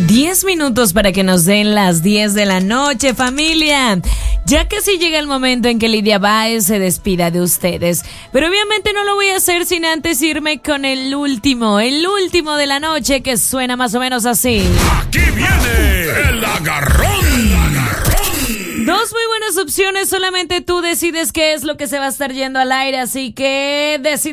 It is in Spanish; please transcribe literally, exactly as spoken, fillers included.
diez minutos para que nos den las diez de la noche, familia. Ya casi llega el momento en que Lidia Báez se despida de ustedes. Pero obviamente no lo voy a hacer sin antes irme con el último, el último de la noche, que suena más o menos así. Aquí viene el agarrón. El agarrón. Dos muy buenas opciones, solamente tú decides qué es lo que se va a estar yendo al aire, así que decide.